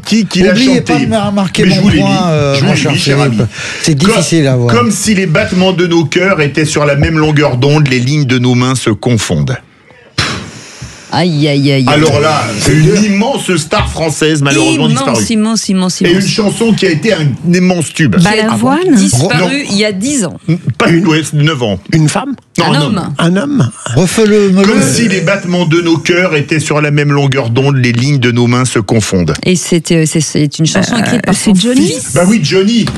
qui l'a chanté. N'oubliez pas de me remarquer Mais je mon vous l'ai point, mis, mon cher cher ami. Philippe. C'est difficile à voir. Comme si les battements de nos cœurs étaient sur la même longueur d'onde, les lignes de nos mains se confondent. Aïe, aïe, aïe. Alors là, c'est une immense star française, malheureusement disparue. Immense. Et une chanson qui a été un immense tube. Balavoine. Disparu il y a 10 ans. Pas une, ouais, 9 ans. Une femme? Un homme. Un homme? Refais-le, Comme si les battements de nos cœurs étaient sur la même longueur d'onde, les lignes de nos mains se confondent. Et c'est une chanson écrite par c'est son Johnny. fils. Bah oui, Johnny.